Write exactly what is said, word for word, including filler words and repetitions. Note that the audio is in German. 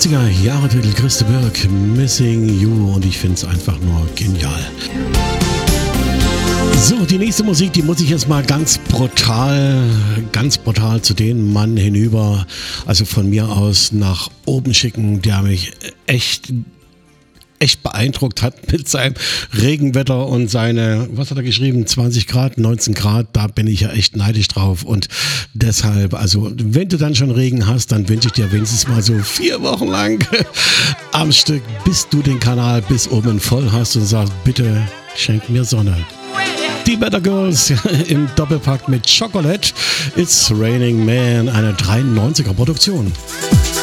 neunziger Jahre Titel Christe Birk, Missing You, und ich finde es einfach nur genial. So, die nächste Musik, die muss ich jetzt mal ganz brutal, ganz brutal zu dem Mann hinüber, also von mir aus nach oben schicken, der mich echt echt beeindruckt hat mit seinem Regenwetter und seine, was hat er geschrieben, zwanzig Grad, neunzehn Grad, da bin ich ja echt neidisch drauf, und deshalb, also wenn du dann schon Regen hast, dann wünsche ich dir wenigstens mal so vier Wochen lang am Stück, bis du den Kanal bis oben voll hast und sagst, bitte schenk mir Sonne. Die Better Girls im Doppelpack mit Chocolate. It's Raining Man, eine dreiundneunziger Produktion.